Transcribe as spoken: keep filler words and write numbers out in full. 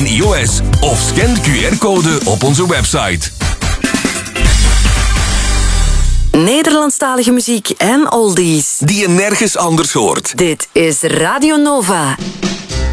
en iOS. Of scan de Q R-code op onze website. Nederlandstalige muziek en oldies. Die je nergens anders hoort. Dit is Radio Nova.